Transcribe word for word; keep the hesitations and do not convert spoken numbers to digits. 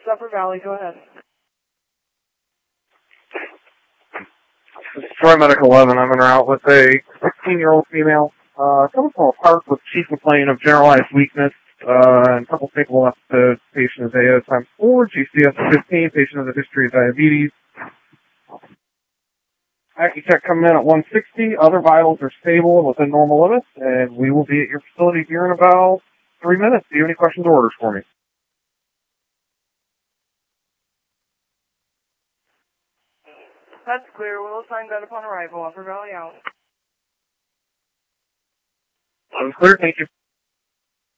Upper Valley, go ahead. Troy Medical eleven, I'm en route with a sixteen-year-old female. Uh, coming from a park with chief complaint of generalized weakness, uh, and a couple people left the patient is A O times four, G C S fifteen, patient has a history of diabetes. AccuCheck coming in at one sixty, other vitals are stable and within normal limits, and we will be at your facility here in about three minutes. Do you have any questions or orders for me? That's clear. We'll assign that upon arrival. Upper Valley out. I'm clear, thank you.